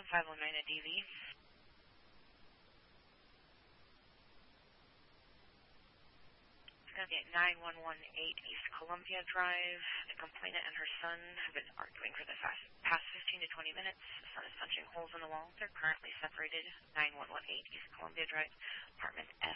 519 at DV. It's going to be at 9118 East Columbia Drive. The complainant and her son have been arguing for the past 15 to 20 minutes. The son is punching holes in the wall. They're currently separated. 9118 East Columbia Drive, apartment F.